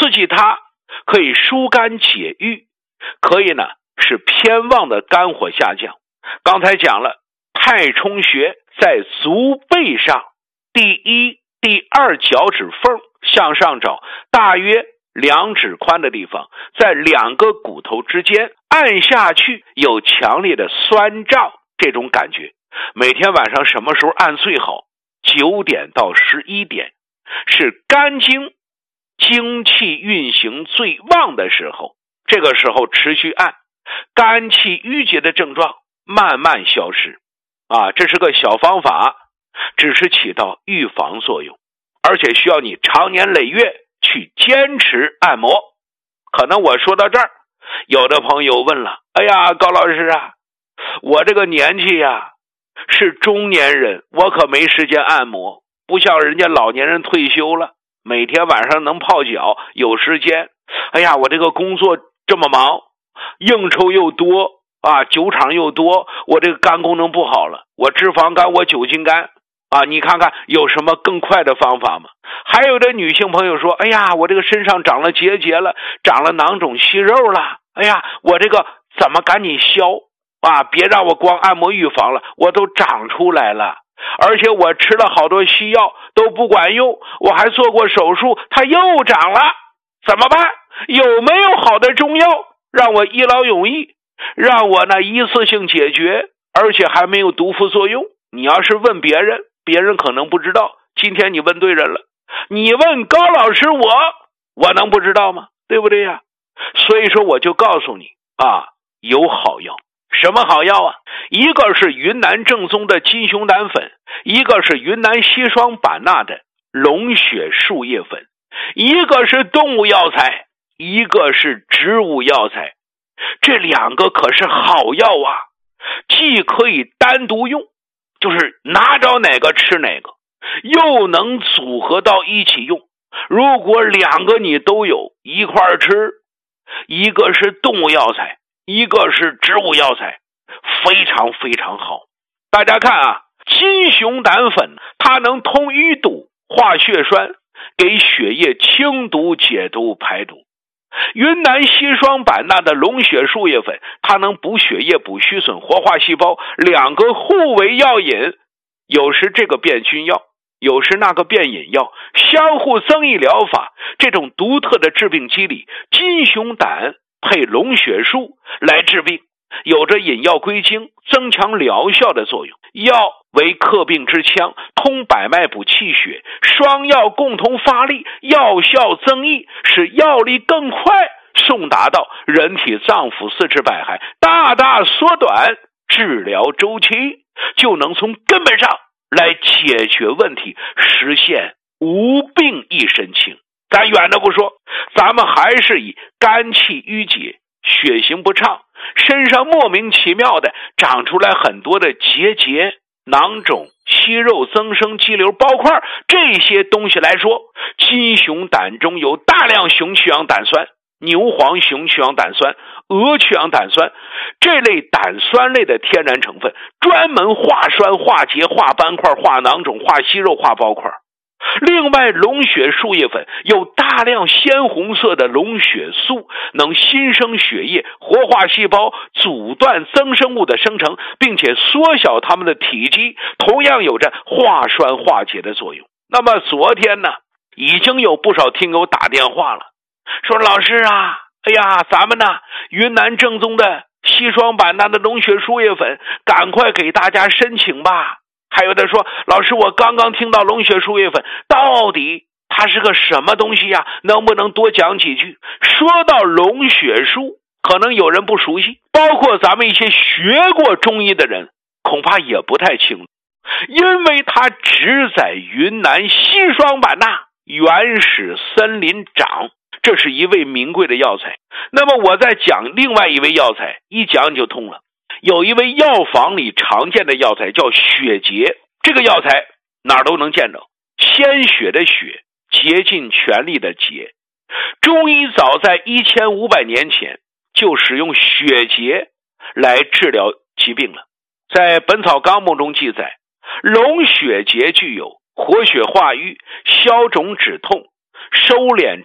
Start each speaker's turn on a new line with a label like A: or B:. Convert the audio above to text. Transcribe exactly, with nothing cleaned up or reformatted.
A: 刺激它，可以疏肝解郁，可以呢使偏旺的肝火下降。刚才讲了，太冲穴在足背上第一、第二脚趾缝向上找，大约两指宽的地方，在两个骨头之间按下去，有强烈的酸胀这种感觉。每天晚上什么时候按最好？九点到十一点，是肝经精气运行最旺的时候。这个时候持续按，肝气郁结的症状慢慢消失啊，这是个小方法，只是起到预防作用，而且需要你长年累月去坚持按摩。可能我说到这儿，有的朋友问了，哎呀，高老师啊，我这个年纪呀是中年人，我可没时间按摩，不像人家老年人退休了，每天晚上能泡脚，有时间。哎呀，我这个工作这么忙，应酬又多啊，酒场又多，我这个肝功能不好了，我脂肪肝，我酒精肝啊，你看看有什么更快的方法吗？还有的女性朋友说，哎呀，我这个身上长了结节了，长了囊肿息肉了，哎呀，我这个怎么赶紧消啊，别让我光按摩预防了，我都长出来了，而且我吃了好多西药都不管用，我还做过手术，它又长了，怎么办？有没有好的中药让我一劳永逸，让我呢一次性解决，而且还没有毒副作用？你要是问别人，别人可能不知道，今天你问对人了。你问高老师我，我能不知道吗？对不对呀？所以说我就告诉你啊，有好药。什么好药啊？一个是云南正宗的金熊胆粉，一个是云南西双版纳的龙血树叶粉，一个是动物药材，一个是植物药材。这两个可是好药啊，既可以单独用，就是拿着哪个吃哪个，又能组合到一起用。如果两个你都有一块吃，一个是动物药材，一个是植物药材，非常非常好。大家看啊，金熊胆粉它能通淤堵、化血栓，给血液清毒解毒排毒。云南西双版纳的龙血树叶粉，它能补血液、补虚损、活化细胞，两个互为药引，有时这个变菌药，有时那个变引药，相互增益疗法。这种独特的治病机理，金熊胆配龙血树来治病，有着引药归经、增强疗效的作用。药为克病之枪，通百脉补气血，双药共同发力，药效增益，使药力更快送达到人体脏腑四肢百骸，大大缩短治疗周期，就能从根本上来解决问题，实现无病一身轻。咱远的不说，咱们还是以肝气郁结、血行不畅，身上莫名其妙的长出来很多的结节、囊肿、息肉增生、肌瘤、包块，这些东西来说，金熊胆中有大量雄去氧胆酸、牛黄雄去氧胆酸、鹅去氧胆酸这类胆酸类的天然成分，专门化栓、化结、化斑块、化囊肿、化息肉、化包块。另外，龙血树叶粉有大量鲜红色的龙血素，能新生血液、活化细胞，阻断增生物的生成，并且缩小它们的体积，同样有着化栓化结的作用。那么昨天呢，已经有不少听友打电话了，说老师啊，哎呀，咱们呢云南正宗的西双版纳的龙血树叶粉，赶快给大家申请吧。还有的说，老师，我刚刚听到龙血树叶粉，到底它是个什么东西呀？能不能多讲几句？说到龙血树，可能有人不熟悉，包括咱们一些学过中医的人恐怕也不太清楚，因为它只在云南西双版纳原始森林长，这是一味名贵的药材。那么我再讲另外一味药材，一讲就通了。有一味药房里常见的药材叫血结，这个药材哪儿都能见着，鲜血的血，竭尽全力的竭。中医早在一千五百年前就使用血结来治疗疾病了。在《本草纲目》中记载，龙血结具有活血化瘀、消肿止痛、收敛